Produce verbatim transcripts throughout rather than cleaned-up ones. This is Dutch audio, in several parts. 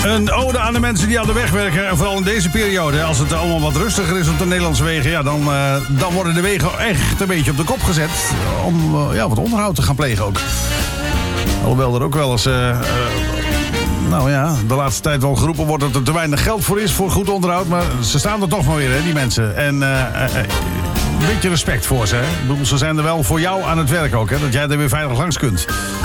Een ode aan de mensen die aan de weg werken. En vooral in deze periode, als het allemaal wat rustiger is op de Nederlandse wegen, ja, dan, uh, dan worden de wegen echt een beetje op de kop gezet. Om uh, ja, wat onderhoud te gaan plegen ook. Alhoewel er ook wel eens... Uh, uh, nou ja, de laatste tijd wel geroepen wordt dat er te weinig geld voor is voor goed onderhoud. Maar ze staan er toch maar weer, hè, die mensen. En uh, uh, een beetje respect voor ze, hè. Ik bedoel, ze zijn er wel voor jou aan het werk ook, hè. Dat jij er weer veilig langs kunt.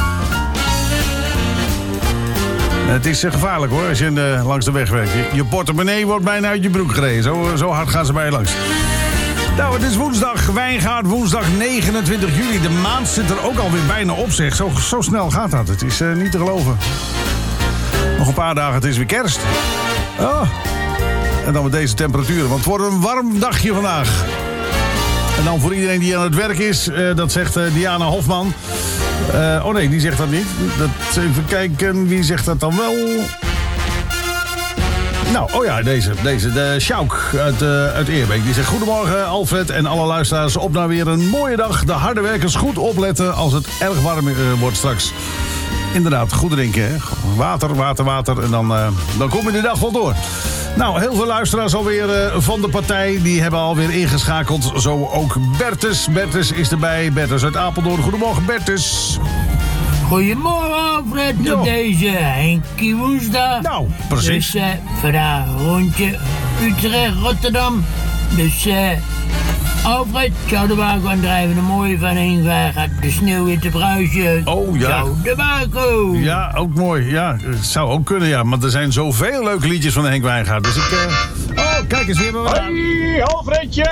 Het is gevaarlijk hoor, als je in de, langs de weg werkt. Je, je portemonnee wordt bijna uit je broek gereden. Zo, zo hard gaan ze bij je langs. Nou, het is woensdag, Wijngaard, woensdag negenentwintig juli. De maand zit er ook alweer bijna op, zeg. Zo, zo snel gaat dat. Het is uh, niet te geloven. Nog een paar dagen, het is weer kerst. Oh. En dan met deze temperaturen, want het wordt een warm dagje vandaag. En dan voor iedereen die aan het werk is, uh, dat zegt uh, Diana Hofman. Uh, oh nee, die zegt dat niet. Dat, even kijken, wie zegt dat dan wel? Nou, oh ja, deze. deze de Sjouk uit, uh, uit Eerbeek. Die zegt: goedemorgen Alfred en alle luisteraars. Op naar weer een mooie dag. De harde werkers goed opletten als het erg warm uh, wordt straks. Inderdaad, goed drinken, hè? Water, water, water. En dan, uh, dan kom je de dag wel door. Nou, heel veel luisteraars alweer uh, van de partij. Die hebben alweer ingeschakeld. Zo ook Bertus. Bertus is erbij. Bertus uit Apeldoorn. Goedemorgen, Bertus. Goedemorgen, Alfred. Jo. Op deze Henkie woensdag. Nou, precies. Dus uh, vandaag rondje Utrecht-Rotterdam. Dus eh... Uh, Alfred, zou de wagen gaan drijven, een mooie van heen gaat de sneeuwwitte bruisje. Oh ja. Zou de wagen. Ja, ook mooi. Ja, het zou ook kunnen, ja. Maar er zijn zoveel leuke liedjes van Henk Wijngaard. Dus ik... Uh... Oh, kijk eens weer. Hoi, Alfredje!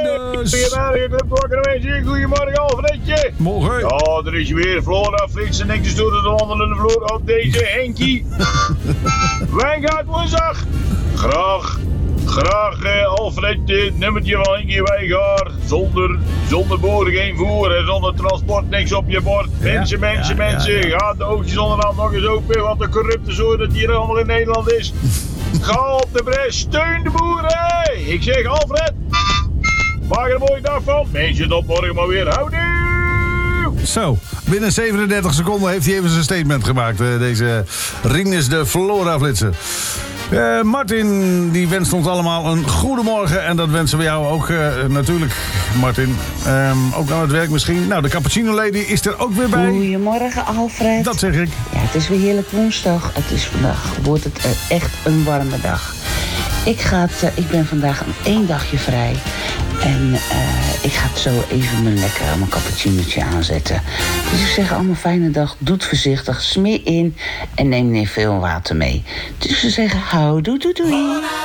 Goedemorgen, Alfredje! Morgen. Ja, er is weer Flora, Frits en netjes door de wandelende vloer op deze Henkie. Wijngaard woensdag. Graag. Graag, eh, Alfred, het nummertje van Henkie Wijngaard. Zonder, zonder boren geen voer en zonder transport niks op je bord. Ja, mensen, mensen, ja, mensen, ja, ja. ga de oogjes onderhand nog eens open, want de corrupte zooi dat hier allemaal in Nederland is. Ga op de bres, steun de boeren! Ik zeg, Alfred, maak er een mooie dag van. Mensen, tot morgen maar weer. Houdoe! Zo, binnen zevenendertig seconden heeft hij even zijn statement gemaakt. Uh, deze Rinus de Flora-flitser. Uh, Martin, die wenst ons allemaal een goede morgen. En dat wensen we jou ook uh, natuurlijk, Martin. Um, ook aan het werk misschien. Nou, de Cappuccino Lady is er ook weer bij. Goedemorgen, Alfred. Dat zeg ik. Ja, het is weer heerlijk woensdag. Het is vandaag, wordt het uh, echt een warme dag. Ik, ga het, uh, ik ben vandaag een één dagje vrij. En uh, ik ga het zo even mijn lekker mijn cappuccinootje aanzetten. Dus ik zeg allemaal fijne dag. Doe het voorzichtig. Smeer in. En neem niet veel water mee. Dus we zeggen houdoe doei doei.